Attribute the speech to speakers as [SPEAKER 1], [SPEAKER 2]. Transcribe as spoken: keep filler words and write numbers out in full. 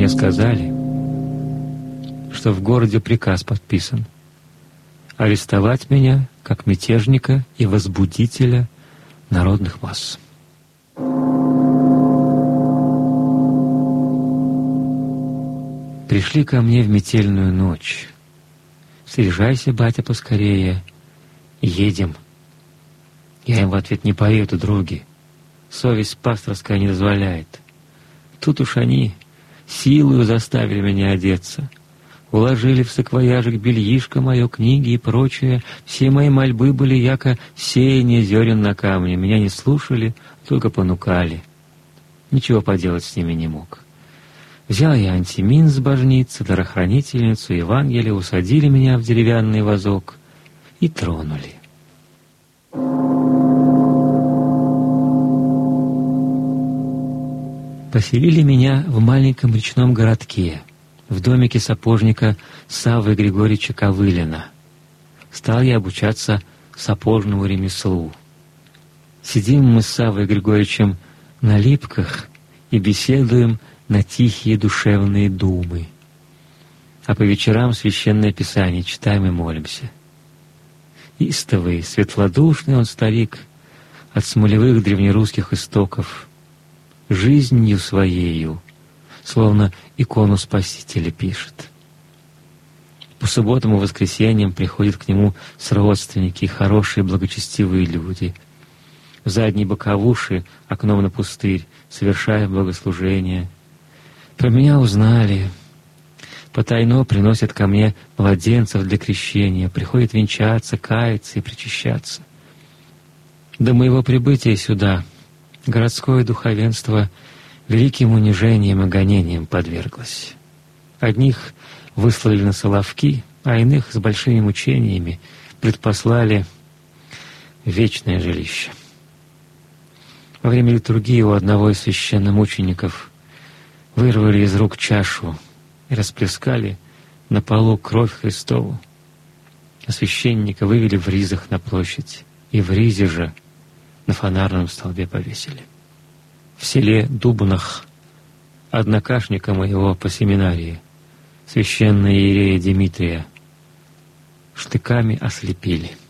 [SPEAKER 1] мне сказали, что в городе приказ подписан арестовать меня как мятежника и возбудителя народных масс. Пришли ко мне в метельную ночь. «Срежайся, батя, поскорее, едем». Я им в ответ: «Не поеду, други, совесть пасторская не дозволяет». Тут уж они силою заставили меня одеться, уложили в саквояжик бельишко мое, книги и прочее. Все мои мольбы были яко сеяние зерен на камне. Меня не слушали, только понукали. Ничего поделать с ними не мог. Взял я антимин с божницы, дарохранительницу, Евангелие, усадили меня в деревянный вазок и тронули. Поселили меня в маленьком речном городке, в домике сапожника Саввы Григорьевича Ковылина. Стал я обучаться сапожному ремеслу. Сидим мы с Саввой Григорьевичем на липках и беседуем на тихие душевные думы. А по вечерам Священное Писание читаем и молимся. Истовый, светлодушный он старик, от смолевых древнерусских истоков, жизнью своею, словно икону Спасителя пишет. По субботам и воскресеньям приходят к нему сродственники, хорошие благочестивые люди. В задней боковуши, окном на пустырь, совершая богослужение. Про меня узнали. Потайно приносят ко мне младенцев для крещения, приходят венчаться, каяться и причащаться. До моего прибытия сюда городское духовенство великим унижением и гонением подверглось. Одних выслали на Соловки, а иных с большими мучениями предпослали в вечное жилище. Во время литургии у одного из священномучеников вырвали из рук чашу и расплескали на полу кровь Христову. А священника вывели в ризах на площадь, и в ризе же на фонарном столбе повесили. В селе Дубнах однокашника моего по семинарии, священного иерея Димитрия, штыками ослепили.